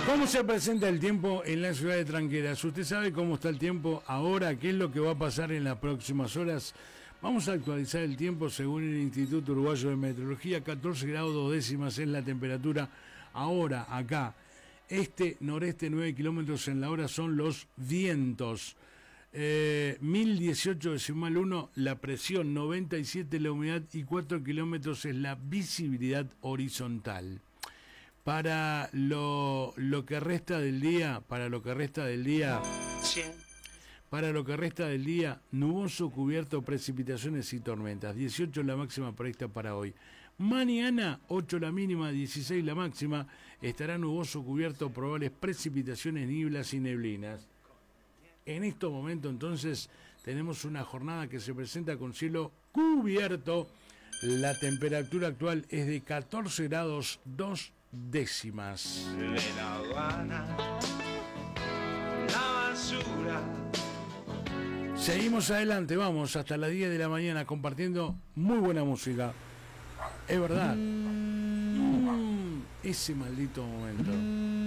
¿Cómo se presenta el tiempo en la ciudad de Tranqueras? ¿Usted sabe cómo está el tiempo ahora? ¿Qué es lo que va a pasar en las próximas horas? Vamos a actualizar el tiempo según el Instituto Uruguayo de Meteorología. 14 grados 2 décimas es la temperatura ahora acá. Noreste 9 kilómetros en la hora son los vientos. 1018,1 la presión, 97 la humedad y 4 kilómetros es la visibilidad horizontal. Para lo que resta del día, nuboso, cubierto, precipitaciones y tormentas. 18 la máxima prevista para hoy. Mañana, 8 la mínima, 16 la máxima. Estará nuboso, cubierto, probables precipitaciones, nieblas y neblinas. En estos momentos, entonces, tenemos una jornada que se presenta con cielo cubierto. La temperatura actual es de 14 grados 2 décimas. De La Habana, la basura. Seguimos adelante, vamos hasta las 10 de la mañana compartiendo muy buena música. Es verdad. Ese maldito momento.